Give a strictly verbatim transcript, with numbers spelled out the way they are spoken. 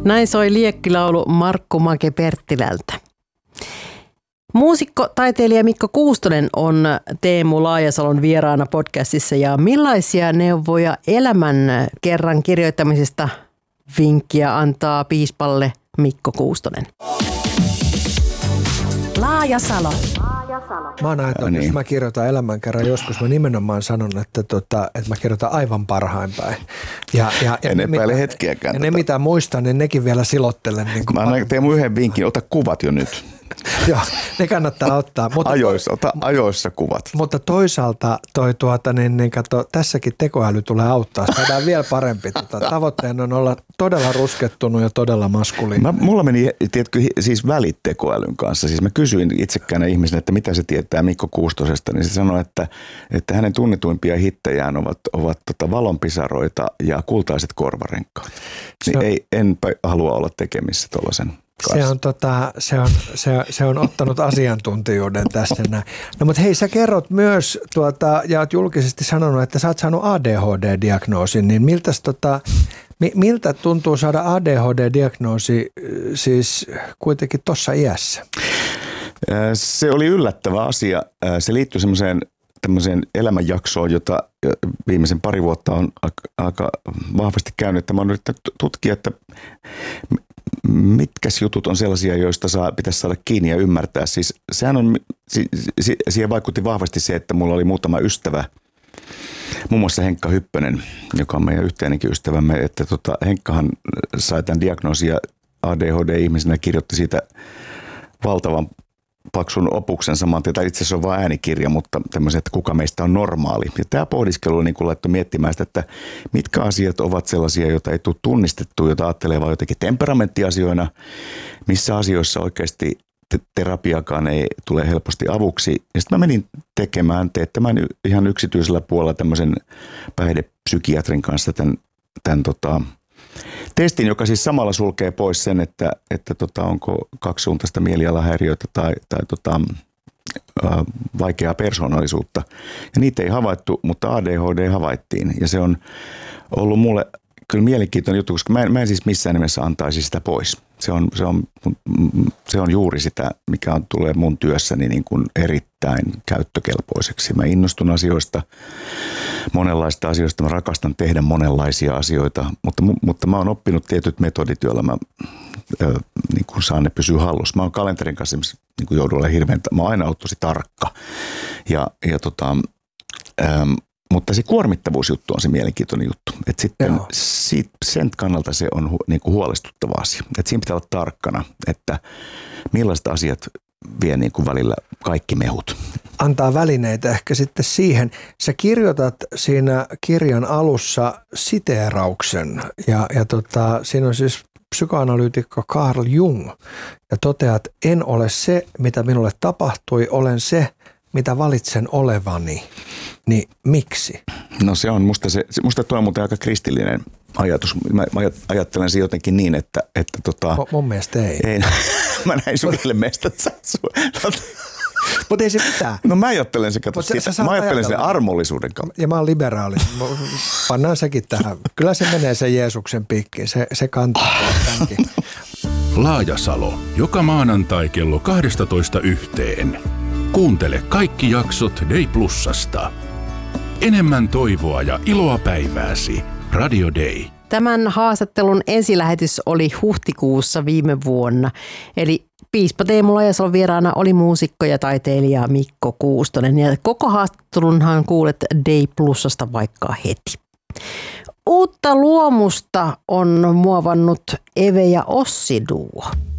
Näin soi liekkilaulu Markku Make Perttilältä. Muusikko, taiteilija Mikko Kuustonen on Teemu Laajasalon vieraana podcastissa. Ja millaisia neuvoja elämän kerran kirjoittamisesta vinkkiä antaa piispalle Mikko Kuustonen? Laajasalo. Mä oon ajatellut, niin. Jos mä kirjoitan elämänkerran joskus, mä nimenomaan sanon, että, tota, että mä kirjoitan aivan parhain päin. Ja, ja, en ja epäile mitä, hetkiäkään. Ja ne mitä muistan, niin nekin vielä silottelen. Niin mä annan Teemu yhden vinkin, ota kuvat jo nyt. Joo, ne kannattaa ottaa. Mutta, ajoissa, ota ajoissa kuvat. Mutta toisaalta toi tuota, niin, niin kato, tässäkin tekoäly tulee auttaa. Saadaan vielä parempi. Tota, tavoitteena on olla todella ruskettunut ja todella maskuliininen. Mulla meni, tiedätkö, siis välit tekoälyn kanssa. Siis mä kysyin itsekään ihmisenä, että mitä se tietää Mikko Kuustosesta, niin se sanoi, että, että hänen tunnetuimpia hittejään ovat, ovat tota valonpisaroita ja kultaiset korvarenkaat. Niin ei, enpä halua olla tekemissä tuollaisen. Se on, tota, se, on, se, se on ottanut asiantuntijuuden tässä näin. No mutta hei, sä kerrot myös tuota, ja oot julkisesti sanonut, että sä oot saanut A D H D-diagnoosin, niin miltäs, tota, miltä tuntuu saada A D H D-diagnoosi siis kuitenkin tuossa iässä? Se oli yllättävä asia. Se liittyy semmoiseen tämmöiseen elämänjaksoon, jota viimeisen pari vuotta on aika vahvasti käynyt. Mä oon yrittänyt tutkia, että mitkäs jutut on sellaisia, joista saa, pitäisi saada kiinni ja ymmärtää. Siis sehän on, si, si, siihen vaikutti vahvasti se, että mulla oli muutama ystävä, muun muassa Henkka Hyppönen, joka on meidän yhteinenkin ystävämme, että tota, Henkkahan sai tämän diagnoosin ja A D H D-ihmisenä kirjoitti siitä valtavan paksun opuksen saman tien, tai itse asiassa on vain äänikirja, mutta tämmöisen, että kuka meistä on normaali. Ja tämä pohdiskelu on niin kuin laittu miettimään sitä, että mitkä asiat ovat sellaisia, joita ei tule tunnistettua, joita ajattelee vaan jotenkin temperamenttiasioina, missä asioissa oikeasti terapiakaan ei tule helposti avuksi. Ja sitten mä menin tekemään, teettämään ihan yksityisellä puolella tämmöisen päihdepsykiatrin kanssa tämän, tämän tota, testin, joka siis samalla sulkee pois sen, että, että tota, onko kaksisuuntaista mielialahäiriötä tai, tai tota, ä, vaikeaa persoonallisuutta. Ja niitä ei havaittu, mutta A D H D havaittiin. Ja se on ollut mulle kyllä mielenkiintoinen juttu, koska mä en, mä en siis missään nimessä antaisi sitä pois. Se on, se on, se on juuri sitä, mikä on, tulee mun työssäni niin kuin erittäin käyttökelpoiseksi. Mä innostun asioista, monenlaista asioista. Mä rakastan tehdä monenlaisia asioita, mutta, mutta mä oon oppinut tietyt metodit, joilla mä ö, niin kuin saan ne pysyä hallussa. Mä oon kalenterin kanssa niin kuin joudun olemaan hirveän, mä oon aina ollut tosi tarkka. Ja, ja tota, ähm, mutta se kuormittavuusjuttu on se mielenkiintoinen juttu. Et sitten siitä, sen kannalta se on hu, niin kuin huolestuttava asia. Et siinä pitää olla tarkkana, että millaiset asiat vie niin kuin välillä kaikki mehut. Antaa välineitä ehkä sitten siihen. Sä kirjoitat siinä kirjan alussa siteerauksen ja, ja tota, siinä on siis psykoanalyytikko Carl Jung ja toteat, en ole se, mitä minulle tapahtui, olen se, mitä valitsen olevani. Niin miksi? No se on, musta, se, musta tuo on muuten aika kristillinen ajatus. Mä, mä ajattelen se jotenkin niin, että... että tota, M- mun mielestä ei. ei mä näin sun ilmeistä. Mutta ei se mitään. No mä ajattelen se, kato, siitä, mä ajattelen sen armollisuuden kautta. Ja mä oon liberaali. Pannaan sekin tähän. Kyllä se menee sen Jeesuksen piikkiin. Se, se kantaa tämänkin. Laajasalo. Joka maanantai kello kaksitoista yhteen. Kuuntele kaikki jaksot Day Plusasta. Enemmän toivoa ja iloa päivääsi. Radio Day. Tämän haastattelun ensilähetys oli huhtikuussa viime vuonna. Eli piispa Teemu Laajasalon vieraana oli muusikko ja taiteilija Mikko Kuustonen. Ja koko haastattelunhan kuulet Day Plusasta vaikka heti. Uutta luomusta on muovannut Eve ja Ossi duo.